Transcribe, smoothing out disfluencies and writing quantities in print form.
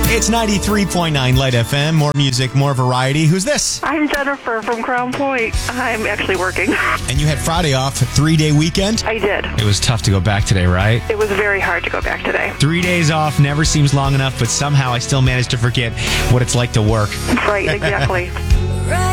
It's 93.9 Light FM. More music, more variety. Who's this? I'm Jennifer from Crown Point. I'm actually working. And you had Friday off, a 3-day weekend? I did. It was tough to go back today, right? It was very hard to go back today. 3 days off never seems long enough, but somehow I still managed to forget what it's like to work. Right, exactly.